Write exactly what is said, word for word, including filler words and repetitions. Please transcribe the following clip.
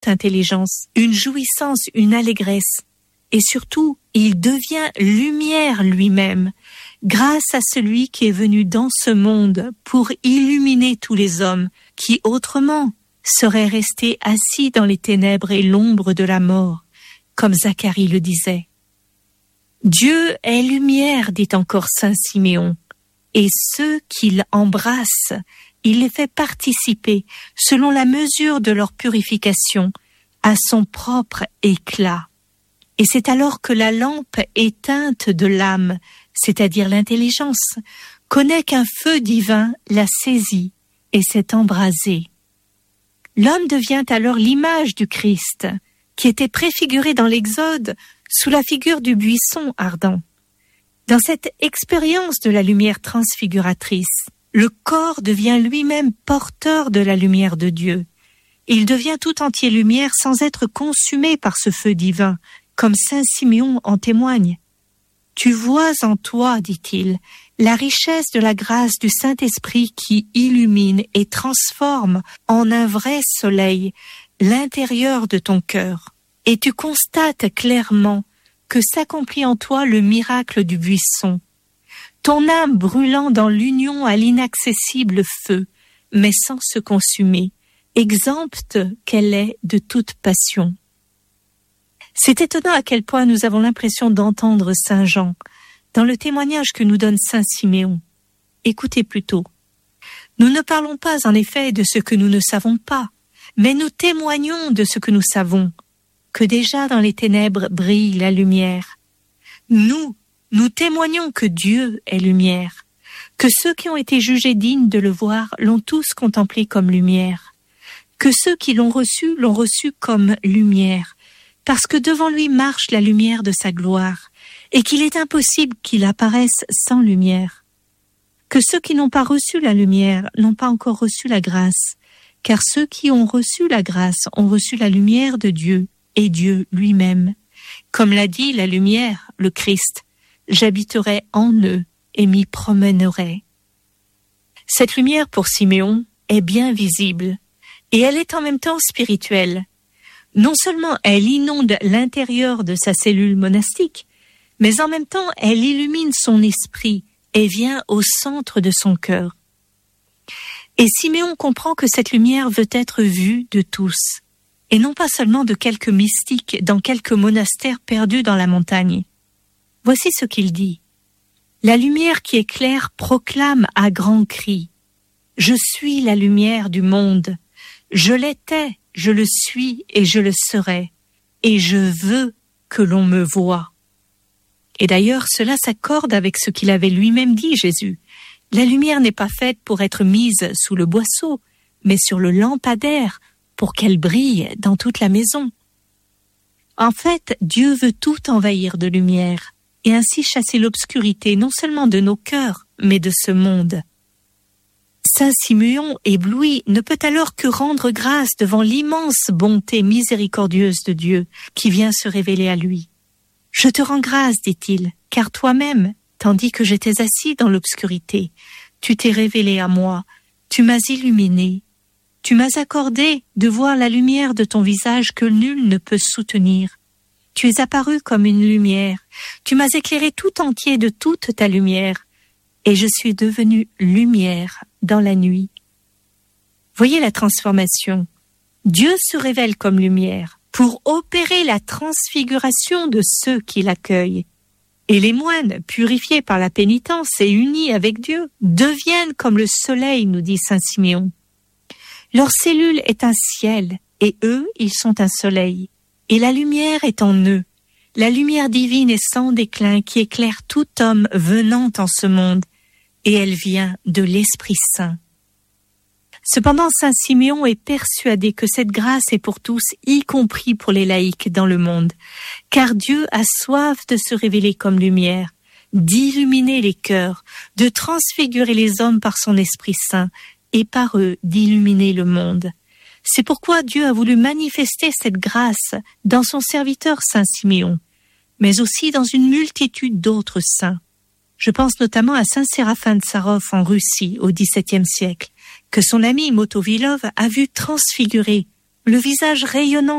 intelligence, une jouissance, une allégresse. Et surtout, il devient lumière lui-même, grâce à celui qui est venu dans ce monde pour illuminer tous les hommes, qui autrement seraient restés assis dans les ténèbres et l'ombre de la mort, comme Zacharie le disait. Dieu est lumière, dit encore saint Siméon, et ceux qu'il embrasse, il les fait participer, selon la mesure de leur purification, à son propre éclat. Et c'est alors que la lampe éteinte de l'âme, c'est-à-dire l'intelligence, connaît qu'un feu divin l'a saisie et s'est embrasée. L'homme devient alors l'image du Christ, qui était préfiguré dans l'Exode sous la figure du buisson ardent. Dans cette expérience de la lumière transfiguratrice, le corps devient lui-même porteur de la lumière de Dieu. Il devient tout entier lumière sans être consumé par ce feu divin, comme saint Siméon en témoigne. « Tu vois en toi, dit-il, la richesse de la grâce du Saint-Esprit qui illumine et transforme en un vrai soleil l'intérieur de ton cœur. Et tu constates clairement que s'accomplit en toi le miracle du buisson. Ton âme brûlant dans l'union à l'inaccessible feu, mais sans se consumer, exempte qu'elle est de toute passion. » C'est étonnant à quel point nous avons l'impression d'entendre saint Jean dans le témoignage que nous donne saint Siméon. Écoutez plutôt. Nous ne parlons pas en effet de ce que nous ne savons pas, mais nous témoignons de ce que nous savons, que déjà dans les ténèbres brille la lumière. Nous, nous témoignons que Dieu est lumière, que ceux qui ont été jugés dignes de le voir l'ont tous contemplé comme lumière, que ceux qui l'ont reçu l'ont reçu comme lumière, parce que devant lui marche la lumière de sa gloire, et qu'il est impossible qu'il apparaisse sans lumière. Que ceux qui n'ont pas reçu la lumière n'ont pas encore reçu la grâce, car ceux qui ont reçu la grâce ont reçu la lumière de Dieu et Dieu lui-même. Comme l'a dit la lumière, le Christ, j'habiterai en eux et m'y promènerai. Cette lumière pour Siméon est bien visible, et elle est en même temps spirituelle. Non seulement elle inonde l'intérieur de sa cellule monastique, mais en même temps elle illumine son esprit et vient au centre de son cœur. Et Siméon comprend que cette lumière veut être vue de tous, et non pas seulement de quelques mystiques dans quelques monastères perdus dans la montagne. Voici ce qu'il dit. La lumière qui éclaire proclame à grands cris. Je suis la lumière du monde. Je l'étais, je le suis et je le serai. Et je veux que l'on me voie. Et d'ailleurs, cela s'accorde avec ce qu'il avait lui-même dit, Jésus. La lumière n'est pas faite pour être mise sous le boisseau, mais sur le lampadaire, pour qu'elle brille dans toute la maison. En fait, Dieu veut tout envahir de lumière, et ainsi chasser l'obscurité non seulement de nos cœurs, mais de ce monde. Saint Siméon, ébloui, ne peut alors que rendre grâce devant l'immense bonté miséricordieuse de Dieu qui vient se révéler à lui. « Je te rends grâce, dit-il, car toi-même, tandis que j'étais assis dans l'obscurité, tu t'es révélé à moi, tu m'as illuminé, tu m'as accordé de voir la lumière de ton visage que nul ne peut soutenir. Tu es apparu comme une lumière, tu m'as éclairé tout entier de toute ta lumière, et je suis devenu lumière dans la nuit. » Voyez la transformation. Dieu se révèle comme lumière pour opérer la transfiguration de ceux qui l'accueillent. Et les moines, purifiés par la pénitence et unis avec Dieu, deviennent comme le soleil, nous dit saint Siméon. Leur cellule est un ciel, et eux, ils sont un soleil. Et la lumière est en eux, la lumière divine et sans déclin qui éclaire tout homme venant en ce monde, et elle vient de l'Esprit Saint. Cependant, saint Siméon est persuadé que cette grâce est pour tous, y compris pour les laïcs dans le monde, car Dieu a soif de se révéler comme lumière, d'illuminer les cœurs, de transfigurer les hommes par son Esprit Saint, et par eux d'illuminer le monde. C'est pourquoi Dieu a voulu manifester cette grâce dans son serviteur saint Siméon, mais aussi dans une multitude d'autres saints. Je pense notamment à saint Séraphin de Sarov en Russie au dix-septième siècle, que son ami Motovilov a vu transfigurer, le visage rayonnant